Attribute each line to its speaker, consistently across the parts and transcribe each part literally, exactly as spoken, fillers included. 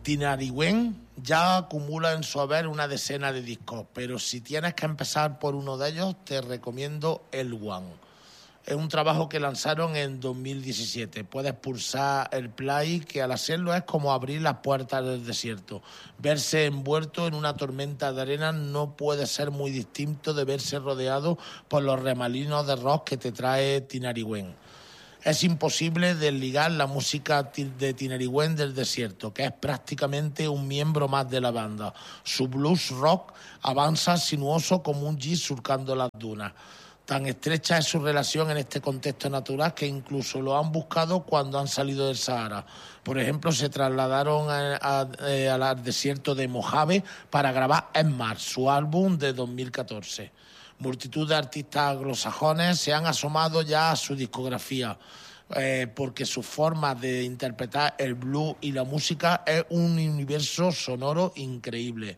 Speaker 1: Tinariwen ya acumula en su haber una decena de discos, pero si tienes que empezar por uno de ellos, te recomiendo El One. Es un trabajo que lanzaron en dos mil diecisiete. Puedes pulsar el play, que al hacerlo es como abrir las puertas del desierto. Verse envuelto en una tormenta de arena no puede ser muy distinto de verse rodeado por los remolinos de rock que te trae Tinariwen. Es imposible desligar la música de Tinariwen del desierto, que es prácticamente un miembro más de la banda. Su blues rock avanza sinuoso como un jeep surcando las dunas. Tan estrecha es su relación en este contexto natural que incluso lo han buscado cuando han salido del Sahara. Por ejemplo, se trasladaron a, a, a, al desierto de Mojave para grabar En Mar, su álbum de dos mil catorce. Multitud de artistas anglosajones se han asomado ya a su discografía, eh, porque su forma de interpretar el blues y la música es un universo sonoro increíble.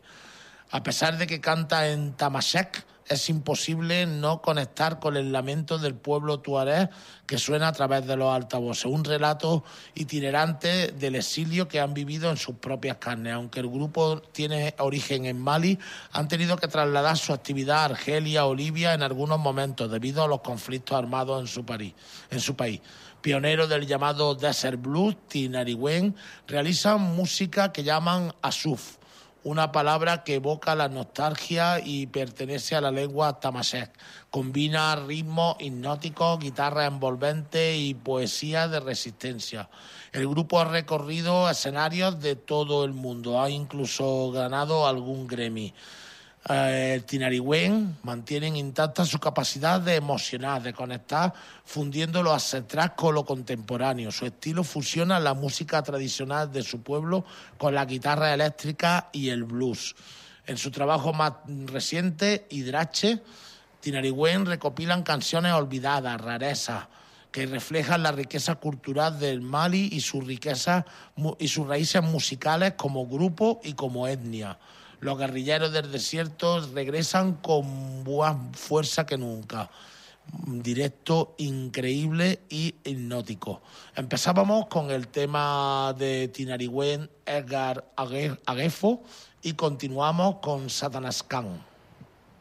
Speaker 1: A pesar de que canta en tamashek, es imposible no conectar con el lamento del pueblo tuareg que suena a través de los altavoces. Un relato itinerante del exilio que han vivido en sus propias carnes. Aunque el grupo tiene origen en Mali, han tenido que trasladar su actividad a Argelia o Libia en algunos momentos debido a los conflictos armados en su, París, en su país. Pionero del llamado Desert Blues, Tinariwen realiza música que llaman asuf, una palabra que evoca la nostalgia y pertenece a la lengua tamashek. Combina ritmos hipnóticos, guitarra envolvente y poesía de resistencia. El grupo ha recorrido escenarios de todo el mundo, ha incluso ganado algún Grammy. Eh, el Tinariwen mantienen intacta su capacidad de emocionar, de conectar, fundiendo lo ancestral con lo contemporáneo. Su estilo fusiona la música tradicional de su pueblo con la guitarra eléctrica y el blues. En su trabajo más reciente, Hidrache, Tinariwen recopilan canciones olvidadas, rarezas, que reflejan la riqueza cultural del Mali y sus riquezas y sus raíces musicales como grupo y como etnia. Los guerrilleros del desierto regresan con más fuerza que nunca. Directo increíble y hipnótico. Empezábamos con el tema de Tinariwen, Edgar Aguefo, y continuamos con Satanas Khan.